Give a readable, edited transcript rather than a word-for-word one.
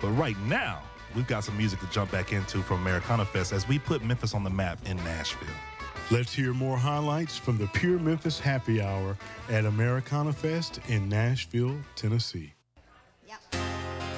But right now, we've got some music to jump back into from Americana Fest as we put Memphis on the map in Nashville. Let's hear more highlights from the Pure Memphis Happy Hour at Americana Fest in Nashville, Tennessee.